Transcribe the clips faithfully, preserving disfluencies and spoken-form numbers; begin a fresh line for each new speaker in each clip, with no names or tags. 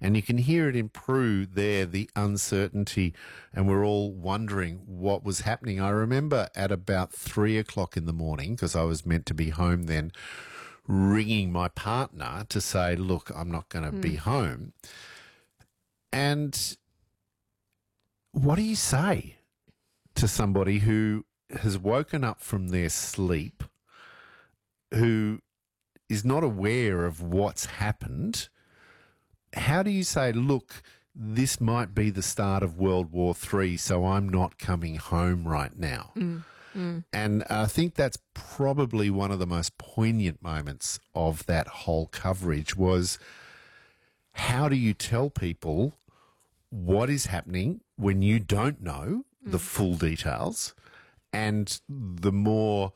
And you can hear it in Prue there, the uncertainty, and we're all wondering what was happening. I remember at about three o'clock in the morning, because I was meant to be home then, ringing my partner to say, look, I'm not going to mm. be home. And what do you say to somebody who has woken up from their sleep, who is not aware of what's happened? How do you say, look, this might be the start of World War Three, so I'm not coming home right now? Mm, mm. And I think that's probably one of the most poignant moments of that whole coverage was, how do you tell people what is happening when you don't know mm. the full details? And the more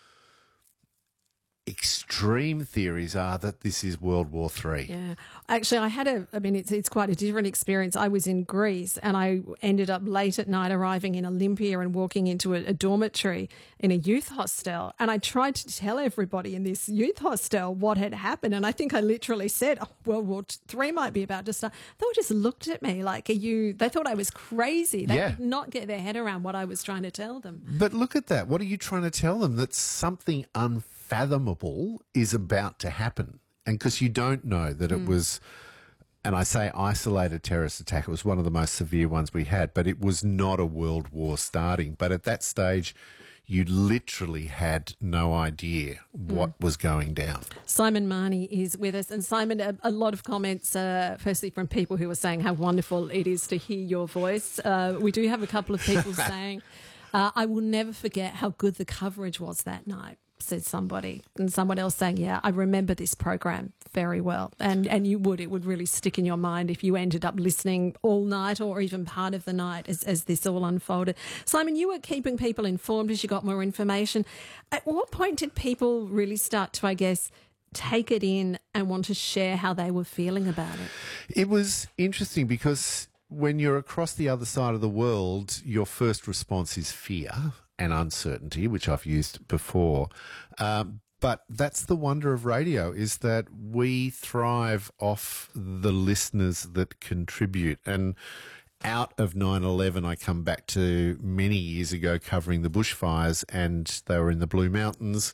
extreme theories are that this is World War Three.
Yeah. Actually, I had a, I mean, it's it's quite a different experience. I was in Greece and I ended up late at night arriving in Olympia and walking into a, a dormitory in a youth hostel. And I tried to tell everybody in this youth hostel what had happened. And I think I literally said, oh, World War Three might be about to start. They all just looked at me like, are you, they thought I was crazy. They
yeah.
could not get their head around what I was trying to tell them.
But look at that. What are you trying to tell them? That something unfathomable fathomable is about to happen. And because you don't know that it mm. was, and I say isolated terrorist attack, it was one of the most severe ones we had, but it was not a world war starting. But at that stage, you literally had no idea what mm. was going down.
Simon Marnie is with us. And Simon, a, a lot of comments, uh, firstly from people who are saying how wonderful it is to hear your voice. Uh, we do have a couple of people saying, uh, I will never forget how good the coverage was that night, said somebody. And someone else saying, yeah, I remember this program very well. And and you would, it would really stick in your mind if you ended up listening all night or even part of the night as, as this all unfolded. Simon, you were keeping people informed as you got more information. At what point did people really start to, I guess, take it in and want to share how they were feeling about it?
It was interesting because when you're across the other side of the world, your first response is fear and uncertainty, which I've used before. Um, but that's the wonder of radio, is that we thrive off the listeners that contribute. And out of nine eleven, I come back to many years ago covering the bushfires, and they were in the Blue Mountains.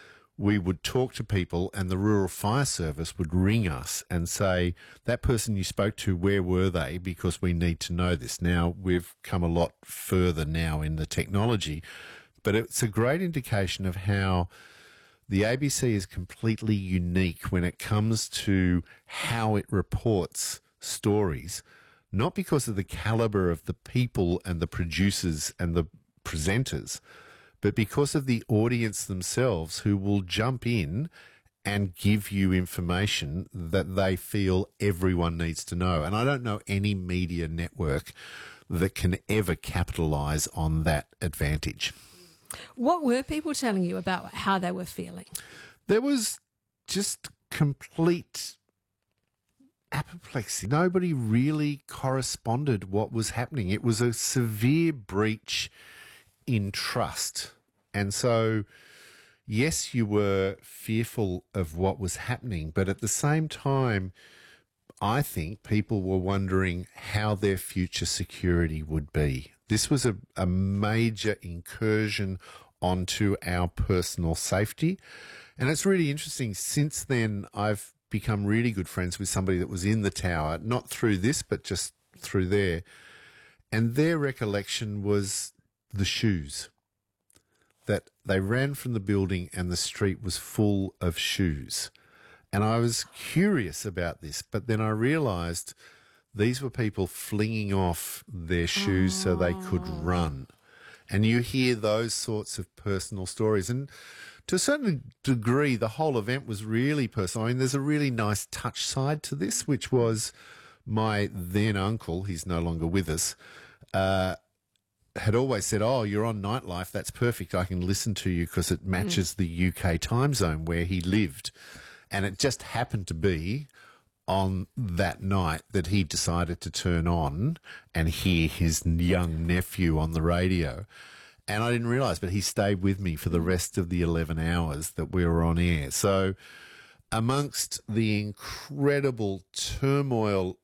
We would talk to people and the Rural Fire Service would ring us and say, that person you spoke to, where were they? Because we need to know this. Now, we've come a lot further now in the technology, but it's a great indication of how the A B C is completely unique when it comes to how it reports stories, not because of the caliber of the people and the producers and the presenters, but because of the audience themselves who will jump in and give you information that they feel everyone needs to know. And I don't know any media network that can ever capitalise on that advantage.
What were people telling you about how they were feeling?
There was just complete apoplexy. Nobody really corresponded what was happening. It was a severe breach in trust. And so, yes, you were fearful of what was happening, but at the same time, I think people were wondering how their future security would be. This was a, a major incursion onto our personal safety. And it's really interesting. Since then, I've become really good friends with somebody that was in the tower, not through this, but just through there. And their recollection was the shoes, that they ran from the building and the street was full of shoes. And I was curious about this, but then I realised these were people flinging off their shoes oh. so they could run. And you hear those sorts of personal stories. And to a certain degree, the whole event was really personal. I mean, there's a really nice touch side to this, which was my then uncle, he's no longer with us, uh, had always said, oh, you're on Nightlife, that's perfect, I can listen to you because it matches mm. the U K time zone where he lived. And it just happened to be on that night that he decided to turn on and hear his young nephew on the radio. And I didn't realise, but he stayed with me for the rest of the eleven hours that we were on air. So amongst the incredible turmoil